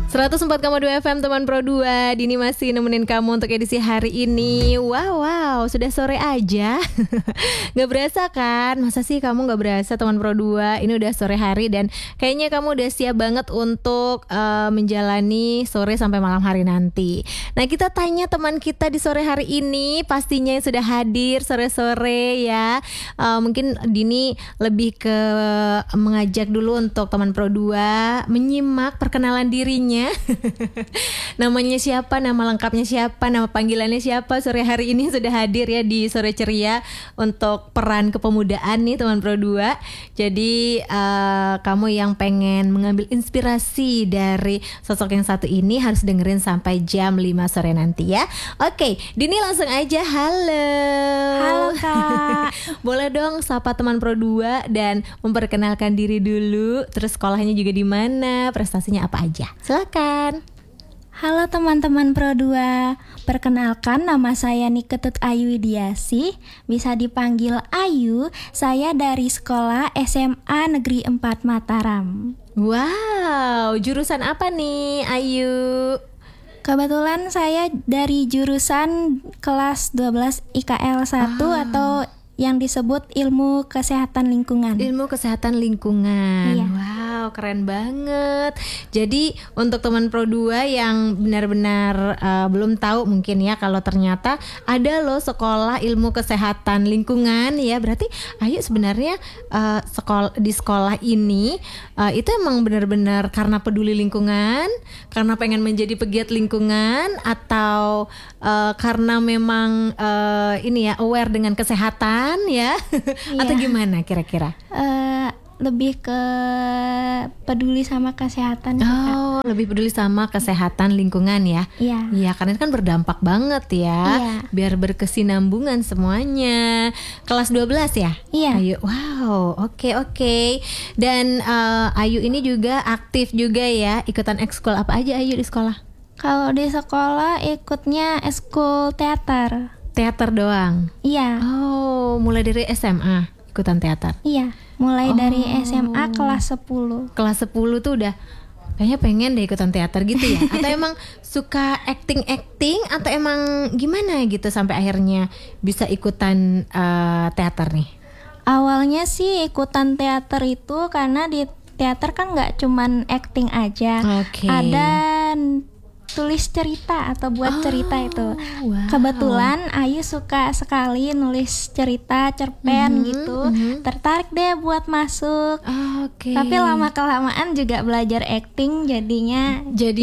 104,2 FM teman Pro 2. Dini masih nemenin kamu untuk edisi hari ini. Wow, sudah sore aja. Gak berasa kan? Masa sih kamu gak berasa teman Pro 2? Ini udah sore hari dan kayaknya kamu udah siap banget untuk menjalani sore sampai malam hari nanti. Nah, kita tanya teman kita di sore hari ini, pastinya sudah hadir sore-sore ya. Mungkin Dini lebih ke mengajak dulu untuk teman Pro 2 menyimak perkenalan dirinya. Namanya siapa, nama lengkapnya siapa, nama panggilannya siapa. Sore hari ini sudah hadir ya di Sore Ceria untuk peran kepemudaan nih teman Pro 2. Jadi kamu yang pengen mengambil inspirasi dari sosok yang satu ini harus dengerin sampai jam 5 sore nanti ya. Oke, Dini langsung aja. Halo Kak. Boleh dong sapa teman Pro 2 dan memperkenalkan diri dulu. Terus sekolahnya juga di mana, prestasinya apa aja. Silakan. Halo teman-teman Pro 2. Perkenalkan, nama saya Niketut Ayu Widiasi, bisa dipanggil Ayu. Saya dari sekolah SMA Negeri 4 Mataram. Wow, jurusan apa nih Ayu? Kebetulan saya dari jurusan kelas 12 IKL 1 atau yang disebut ilmu kesehatan lingkungan. Ilmu kesehatan lingkungan. Iya. Wow, keren banget. Jadi untuk teman Pro 2 yang benar-benar belum tahu mungkin ya kalau ternyata ada loh sekolah ilmu kesehatan lingkungan ya. Berarti Ayu sebenarnya di sekolah ini itu emang benar-benar karena peduli lingkungan, karena pengen menjadi pegiat lingkungan, atau karena memang ini ya aware dengan kesehatan ya. Atau gimana kira-kira? Lebih ke peduli sama kesehatan. Oh, lebih peduli sama kesehatan lingkungan ya. Iya. Iya, karena itu kan berdampak banget ya. Iya. Biar berkesinambungan semuanya. Kelas 12 ya? Iya. Ayu, wow, oke. Dan Ayu ini juga aktif juga ya, ikutan ekskul apa aja Ayu di sekolah? Kalau di sekolah ikutnya ekskul teater. Teater doang? Iya. Oh, mulai dari SMA ikutan teater? Iya, mulai dari SMA kelas 10. Kelas 10 tuh udah kayaknya pengen deh ikutan teater gitu ya? Atau emang suka acting atau emang gimana gitu sampai akhirnya bisa ikutan teater nih? Awalnya sih ikutan teater itu karena di teater kan gak cuman acting aja. Okay. Ada tulis cerita atau buat cerita itu. Wow. Kebetulan Ayu suka sekali nulis cerita, cerpen gitu. Tertarik deh buat masuk. Oke. Tapi lama-kelamaan juga belajar acting jadinya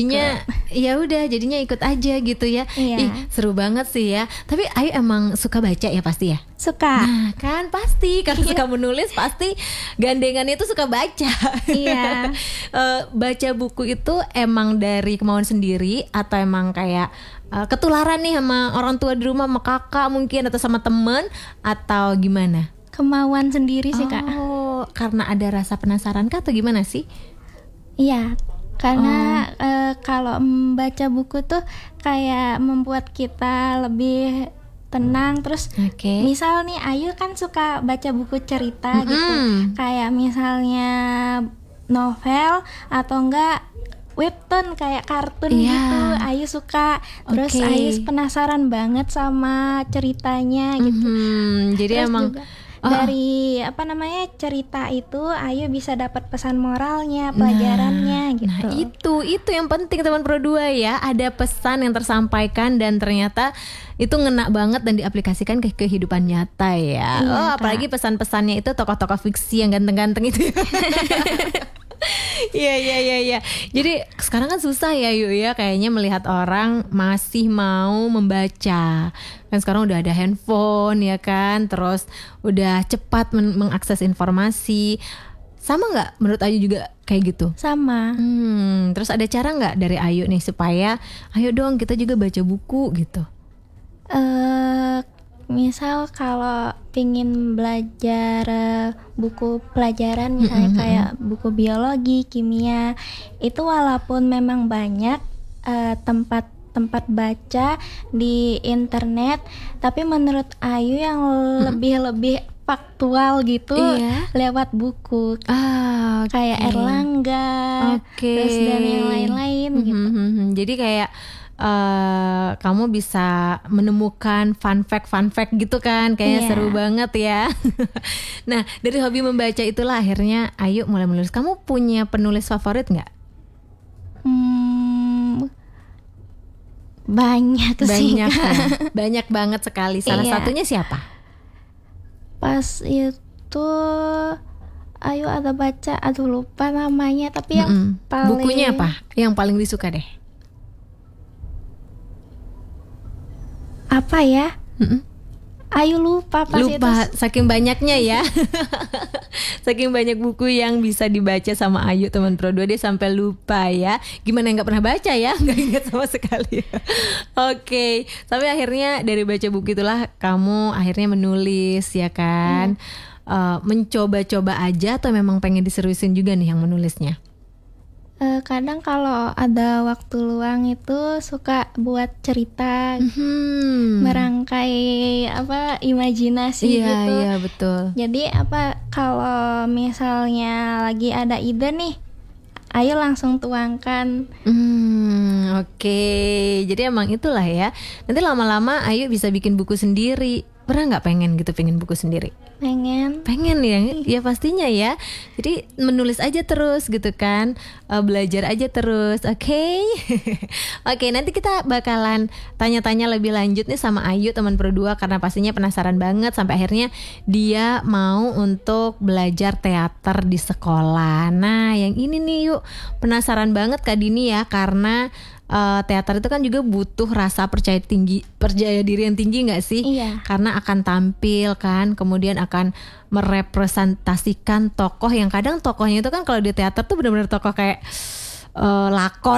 ya udah jadinya ikut aja gitu ya. Iya. Ih, seru banget sih ya. Tapi Ayu emang suka baca ya pasti ya? Suka. Nah kan pasti karena suka menulis pasti gandengannya itu suka baca. Iya. Baca buku itu emang dari kemauan sendiri atau emang kayak ketularan nih sama orang tua di rumah, sama kakak mungkin atau sama temen atau gimana? Kemauan sendiri sih Kak. Oh, karena ada rasa penasaran kah atau gimana sih? Iya. Karena kalau membaca buku tuh kayak membuat kita lebih tenang. Terus misal nih Ayu kan suka baca buku cerita gitu, kayak misalnya novel atau enggak webtoon kayak kartun gitu. Ayu suka. Terus Ayu penasaran banget sama ceritanya gitu. Jadi terus emang juga dari cerita itu Ayu bisa dapat pesan moralnya, pelajarannya gitu. Nah, itu yang penting teman Pro 2 ya. Ada pesan yang tersampaikan dan ternyata itu ngena banget dan diaplikasikan ke kehidupan nyata ya. Iya, apalagi pesan-pesannya itu tokoh-tokoh fiksi yang ganteng-ganteng itu. Iya. Jadi sekarang kan susah ya Yu ya, kayaknya melihat orang masih mau membaca. Kan sekarang udah ada handphone ya kan, terus udah cepat mengakses informasi. Sama nggak menurut Ayu juga kayak gitu? Sama. Terus ada cara nggak dari Ayu nih supaya ayo dong kita juga baca buku gitu? Misal kalau pingin belajar buku pelajaran misalnya kayak buku biologi, kimia, itu walaupun memang banyak tempat baca di internet, tapi menurut Ayu yang lebih faktual gitu lewat buku. Kayak Erlangga, terus dan yang lain-lain gitu. Jadi kayak kamu bisa menemukan fun fact gitu kan, kayaknya seru banget ya. Nah, dari hobi membaca itulah akhirnya Ayu mulai menulis. Kamu punya penulis favorit nggak? Banyak sih. Banyak banget sekali. Salah satunya siapa? Pas itu Ayu ada baca, aduh lupa namanya, tapi yang paling... Bukunya apa? Yang paling disuka deh? Apa ya? Ayu lupa pas itu. Saking banyaknya ya. Saking banyak buku yang bisa dibaca sama Ayu teman Pro 2, dia sampai lupa ya. Gimana nggak pernah baca ya? Nggak ingat sama sekali. Oke. Sampai akhirnya dari baca buku itulah kamu akhirnya menulis ya kan? Mencoba-coba aja atau memang pengen diseriusin juga nih yang menulisnya? Kadang kalau ada waktu luang itu suka buat cerita, merangkai imajinasi gitu. Iya betul. Jadi kalau misalnya lagi ada ide nih, Ayu langsung tuangkan. Oke. Jadi emang itulah ya. Nanti lama-lama Ayu bisa bikin buku sendiri. Pernah nggak pengen buku sendiri? Pengen ya pastinya ya. Jadi menulis aja terus gitu kan, belajar aja terus. Oke. Nanti kita bakalan tanya-tanya lebih lanjut nih sama Ayu teman Pro 2, karena pastinya penasaran banget sampai akhirnya dia mau untuk belajar teater di sekolah. Nah yang ini nih yuk, penasaran banget Kak Dini ya, karena teater itu kan juga butuh rasa percaya diri yang tinggi nggak sih? Iya. Karena akan tampil kan, kemudian akan merepresentasikan tokoh yang kadang tokohnya itu kan kalau di teater tuh benar-benar tokoh kayak lakon